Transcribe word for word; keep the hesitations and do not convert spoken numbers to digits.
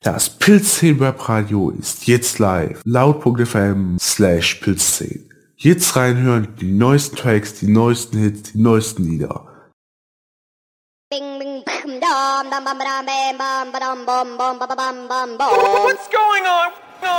Das Pilzzehn Webradio ist jetzt live. Laut.fm slash Pilzzehn. Jetzt reinhören, die neuesten Tracks, die neuesten Hits, die neuesten Lieder. What's going on?